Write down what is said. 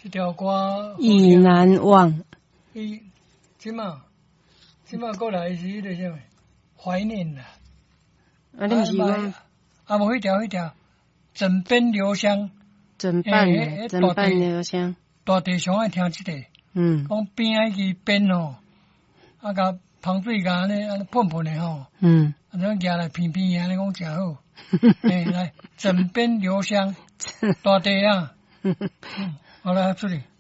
这条歌意难忘。 伊即马过来是迄个啥物？怀念啦。 啊，你毋是讲啊，无迄条枕边留香。 枕畔留香。 大地上爱听即个。讲边仔去边吼，啊，甲芳水甲安尼喷喷的吼。啊，咱举来片片安尼讲诚好。来枕边留香，大地啊。好来，出去。